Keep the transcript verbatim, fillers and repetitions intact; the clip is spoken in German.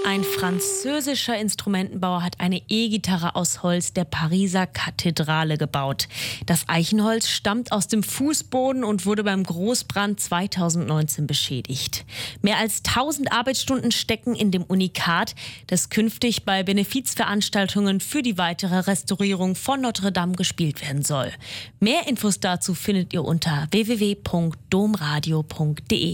Ein französischer Instrumentenbauer hat eine E-Gitarre aus Holz der Pariser Kathedrale gebaut. Das Eichenholz stammt aus dem Fußboden und wurde beim Großbrand zweitausendneunzehn beschädigt. Mehr als tausend Arbeitsstunden stecken in dem Unikat, das künftig bei Benefizveranstaltungen für die weitere Restaurierung von Notre Dame gespielt werden soll. Mehr Infos dazu findet ihr unter w w w punkt domradio punkt de.